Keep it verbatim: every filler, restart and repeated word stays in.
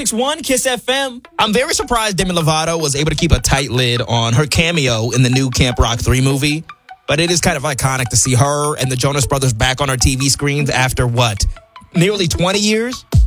six one Kiss F M. I'm very surprised Demi Lovato was able to keep a tight lid on her cameo in the new Camp Rock three movie. But it is kind of iconic to see her and the Jonas Brothers back on our T V screens after, what, nearly twenty years?